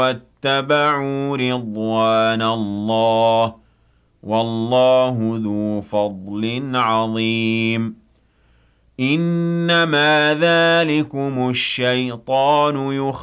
واتبعوا رضوان الله والله ذو فضل عظيم إنما ذلكم الشيطان